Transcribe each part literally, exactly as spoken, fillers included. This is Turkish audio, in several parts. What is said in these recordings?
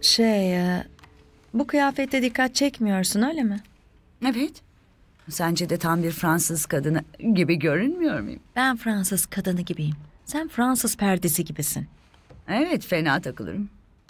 Şey, e, bu kıyafette dikkat çekmiyorsun öyle mi? Evet. Sence de tam bir Fransız kadını gibi görünmüyor muyum? Ben Fransız kadını gibiyim. Sen Fransız perdesi gibisin. Evet, fena takılırım.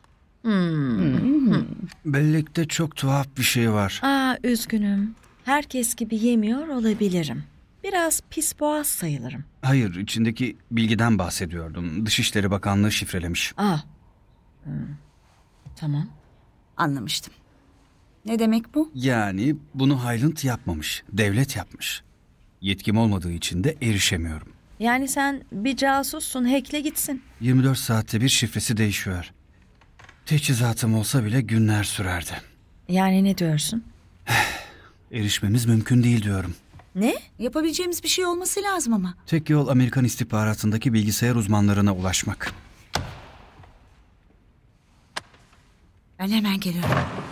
Bellekte çok tuhaf bir şey var. Aa, üzgünüm. Herkes gibi yemiyor olabilirim. Biraz pis boğaz sayılırım. Hayır, içindeki bilgiden bahsediyordum. Dışişleri Bakanlığı şifrelemiş. Aa. Hmm. Tamam. Anlamıştım. Ne demek bu? Yani bunu Hyland yapmamış, devlet yapmış. Yetkim olmadığı için de erişemiyorum. Yani sen bir casussun, hackle gitsin. yirmi dört saatte bir şifresi değişiyor. Teçhizatım olsa bile günler sürerdi. Yani ne diyorsun? Erişmemiz mümkün değil diyorum. Ne? Yapabileceğimiz bir şey olması lazım ama. Tek yol Amerikan istihbaratındaki bilgisayar uzmanlarına ulaşmak. Ben hemen geliyorum.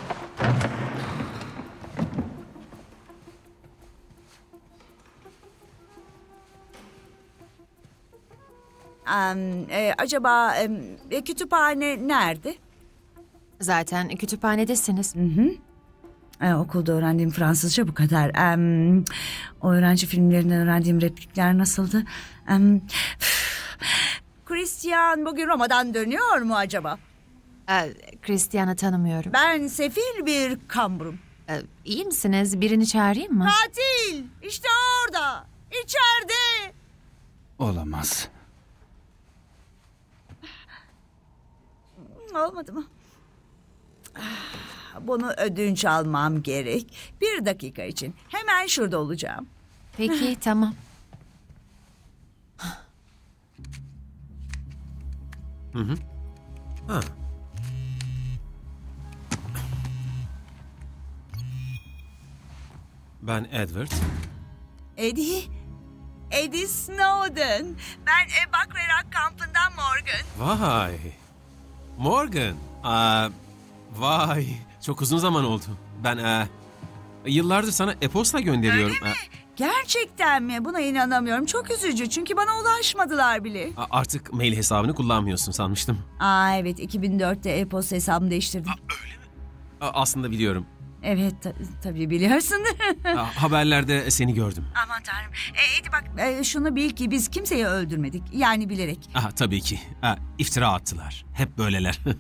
Em, e, acaba em, e, kütüphane nerede? Zaten kütüphanedesiniz. E, okulda öğrendiğim Fransızca bu kadar. Em, o öğrenci filmlerinden öğrendiğim replikler nasıldı? Em, Christian bugün Roma'dan dönüyor mu acaba? Ee, Christian'ı tanımıyorum. Ben sefil bir kamburum. Ee, iyi misiniz? Birini çağırayım mı? Katil! İşte orada! İçeride! Olamaz. Olmadı mı? Ah, bunu ödünç almam gerek. Bir dakika için. Hemen şurada olacağım. Peki, tamam. Ha. Ben Edward. Eddie. Eddie Snowden. Ben e, Bakrerak kampından Morgan. Vay. Morgan. Aa, vay. Çok uzun zaman oldu. Ben e, yıllardır sana e-posta gönderiyorum. Öyle mi? Gerçekten mi? Buna inanamıyorum. Çok üzücü çünkü bana ulaşmadılar bile. E, artık mail hesabını kullanmıyorsun sanmıştım. Aa evet, iki bin dörtte e-posta hesabımı değiştirdim. A, aslında biliyorum. Evet ta- tabii biliyorsun. A, haberlerde seni gördüm. Aman tanrım. E, Eddie bak e, şunu bil ki biz kimseyi öldürmedik. Yani bilerek. Aha, tabii ki. Ha, iftira attılar. Hep böyleler.